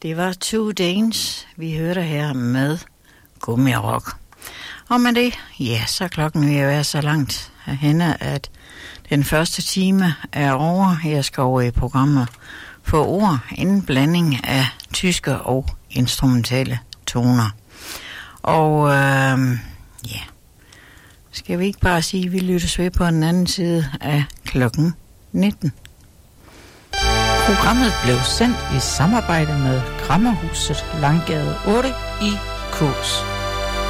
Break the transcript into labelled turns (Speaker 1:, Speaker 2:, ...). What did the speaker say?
Speaker 1: Det var Two Danes, vi hørte her med Gummirock. Og med det, ja, så klokken vil være så langt henne, at den første time er over. Jeg skal over i programmet for ord, en blanding af tyske og instrumentale toner. Og ja, skal vi ikke bare sige, at vi lyttes ved på den anden side af klokken 19.
Speaker 2: Programmet blev sendt i samarbejde med Kræmmerhuset Langgade 8 i Kås.